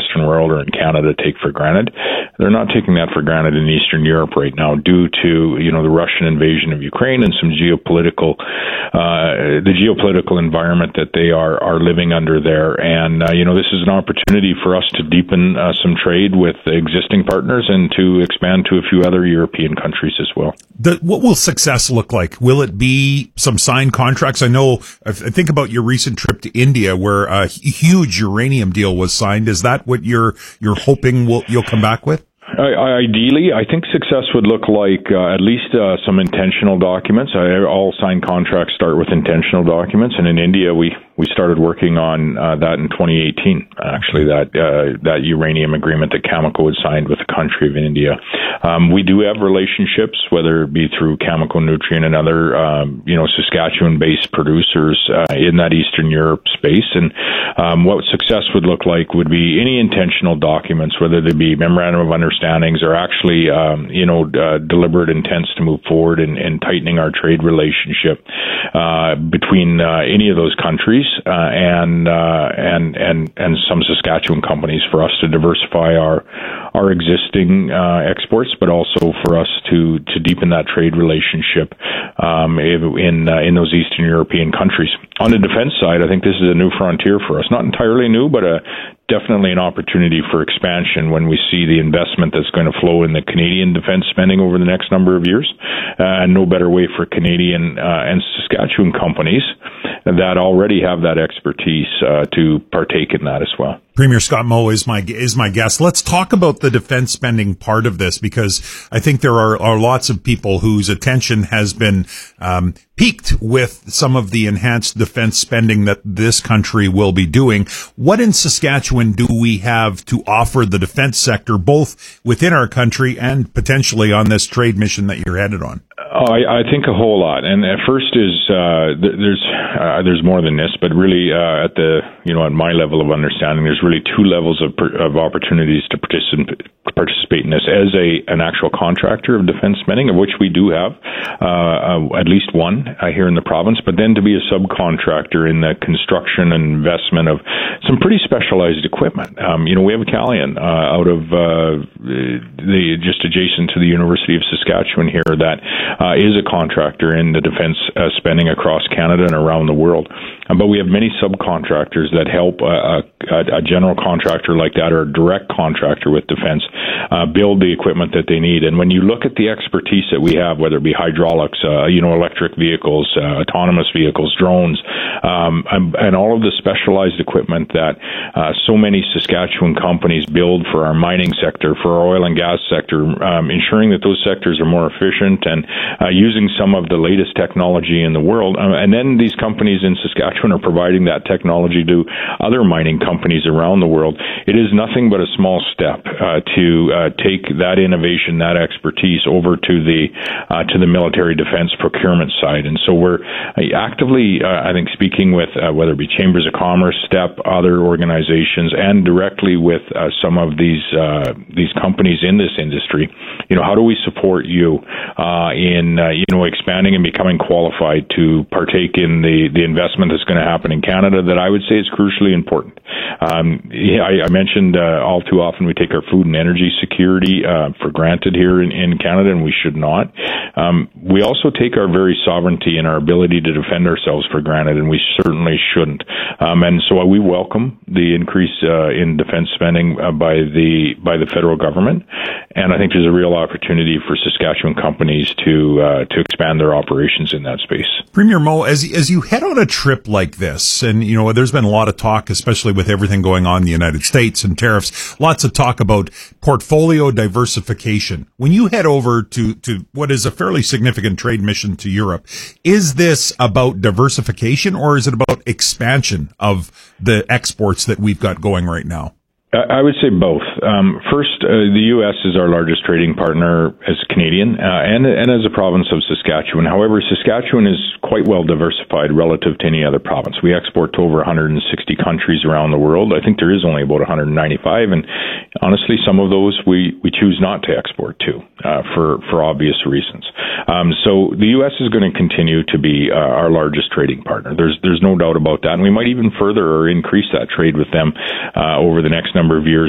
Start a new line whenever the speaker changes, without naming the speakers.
Western world or in Canada take for granted. They're not taking that for granted in Eastern Europe right now due to, the Russian invasion of Ukraine and some the geopolitical environment that they are living under there. And, this is an opportunity for us to deepen some trade with existing partners and to expand to a few other European countries as well.
What will success look like? Will it be some signed contracts? I think about your recent trip to India where a huge uranium deal was signed. Is that what you're hoping you'll come back with?
Ideally, I think success would look like at least some intentional documents. All signed contracts start with intentional documents, and in India, we started working on that in 2018. Actually, that uranium agreement that Cameco had signed with the country of India. We do have relationships, whether it be through Cameco, Nutrien, and other Saskatchewan-based producers in that Eastern Europe space. And what success would look like would be any intentional documents, whether they be memorandum of understandings or actually, deliberate intents to move forward in tightening our trade relationship between any of those countries and some Saskatchewan companies for us to diversify our existing exports, but also for us to deepen that trade relationship in those Eastern European countries. On the defense side, I think this is a new frontier for us. Not entirely new, but definitely an opportunity for expansion when we see the investment that's going to flow in the Canadian defense spending over the next number of years. And no better way for Canadian and Saskatchewan companies that already have that expertise to partake in that as well.
Premier Scott Moe is my guest. Let's talk about the defense spending part of this, because I think there are lots of people whose attention has been piqued with some of the enhanced defense spending that this country will be doing. What in Saskatchewan do we have to offer the defense sector, both within our country and potentially on this trade mission that you're headed on?
I think a whole lot. And at first is there's more than this, but really at my level of understanding, there's really two levels of opportunities to participate in this as an actual contractor of defense spending, of which we do have at least one here in the province, but then to be a subcontractor in the construction and investment of some pretty specialized equipment. We have a Calian out of just adjacent to the University of Saskatchewan here that is a contractor in the defense spending across Canada and around the world. But we have many subcontractors that help a general contractor like that or a direct contractor with defense build the equipment that they need. And when you look at the expertise that we have, whether it be hydraulics, electric vehicles, autonomous vehicles, drones, and all of the specialized equipment that so many Saskatchewan companies build for our mining sector, for our oil and gas sector, ensuring that those sectors are more efficient and using some of the latest technology in the world. And then these companies in Saskatchewan are providing that technology to other mining companies around the world. It is nothing but a small step to take that innovation, that expertise over to the military defense procurement side. And so we're actively, I think, speaking with whether it be chambers of commerce, STEP, other organizations, and directly with some of these companies in this industry. How do we support you in expanding and becoming qualified to partake in the investment that's going to happen in Canada that I would say is crucially important. I mentioned all too often we take our food and energy security for granted here in Canada, and we should not. We also take our very sovereignty and our ability to defend ourselves for granted, and we certainly shouldn't. And so we welcome the increase in defense spending by the federal government, and I think there's a real opportunity for Saskatchewan companies to expand their operations in that space.
Premier Moe, as you head on a trip like this, and there's been a lot of talk, especially with everything going on in the United States and tariffs, lots of talk about portfolio diversification. When you head over to what is a fairly significant trade mission to Europe, is this about diversification or is it about expansion of the exports that we've got going right now?
I would say both. First, the U.S. is our largest trading partner as Canadian and as a province of Saskatchewan. However, Saskatchewan is quite well diversified relative to any other province. We export to over 160 countries around the world. I think there is only about 195, and honestly, some of those we choose not to export to for obvious reasons. So the U.S. is going to continue to be our largest trading partner. There's no doubt about that, and we might even further or increase that trade with them over the next number of years